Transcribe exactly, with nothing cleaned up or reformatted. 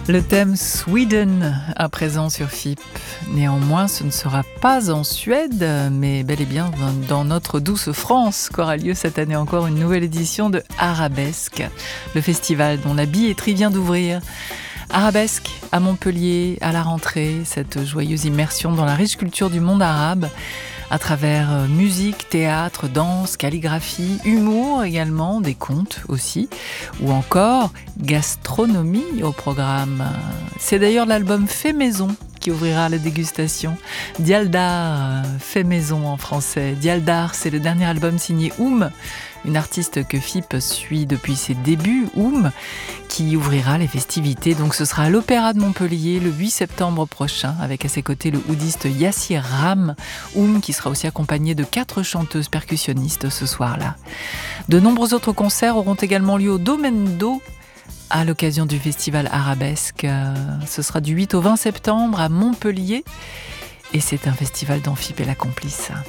Le thème Sweden à présent sur F I P. Néanmoins, ce ne sera pas en Suède, mais bel et bien dans notre douce France qu'aura lieu cette année encore une nouvelle édition de Arabesque, le festival dont la billetterie vient d'ouvrir. Arabesque à Montpellier, à la rentrée, cette joyeuse immersion dans la riche culture du monde arabe, à travers musique, théâtre, danse, calligraphie, humour également, des contes aussi, ou encore gastronomie au programme. C'est d'ailleurs l'album Fait Maison qui ouvrira la dégustation. Dialdar, fait maison en français. Dialdar, c'est le dernier album signé Oum, une artiste que F I P suit depuis ses débuts, Oum, qui ouvrira les festivités. Donc ce sera à l'Opéra de Montpellier le huit septembre prochain, avec à ses côtés le oudiste Yassir Ram, Oum qui sera aussi accompagné de quatre chanteuses percussionnistes ce soir-là. De nombreux autres concerts auront également lieu au Domaine d'Eau, à l'occasion du festival Arabesque. Ce sera du huit au vingt septembre à Montpellier et c'est un festival dont F I P est la complice.